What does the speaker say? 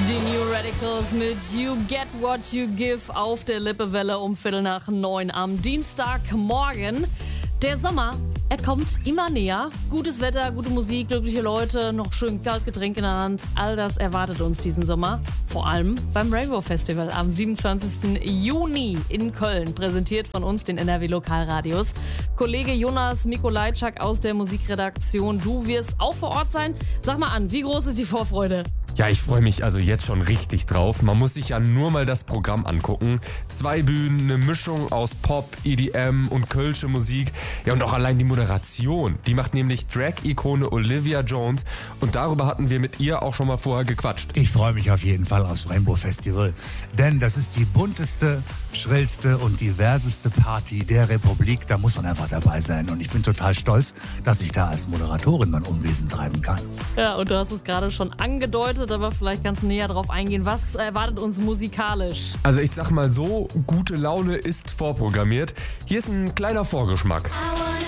Die New Radicals mit You Get What You Give auf der Lippewelle um 8:45 am Dienstagmorgen. Der Sommer, er kommt immer näher. Gutes Wetter, gute Musik, glückliche Leute, noch schön Kaltgetränk in der Hand. All das erwartet uns diesen Sommer. Vor allem beim Rainbow Festival am 27. Juni in Köln. Präsentiert von uns, den NRW Lokalradios. Kollege Jonas Mikolajczak aus der Musikredaktion. Du wirst auch vor Ort sein. Sag mal an, wie groß ist die Vorfreude? Ja, ich freue mich also jetzt schon richtig drauf. Man muss sich ja nur mal das Programm angucken. 2 Bühnen, eine Mischung aus Pop, EDM und kölsche Musik. Ja, und auch allein die Moderation. Die macht nämlich Drag-Ikone Olivia Jones. Und darüber hatten wir mit ihr auch schon mal vorher gequatscht. Ich freue mich auf jeden Fall aufs Rainbow Festival. Denn das ist die bunteste, schrillste und diverseste Party der Republik. Da muss man einfach dabei sein. Und ich bin total stolz, dass ich da als Moderatorin mein Unwesen treiben kann. Ja, und du hast es gerade schon angedeutet, aber vielleicht ganz näher drauf eingehen. Was erwartet uns musikalisch? Also ich sag mal so, gute Laune ist vorprogrammiert. Hier ist ein kleiner Vorgeschmack.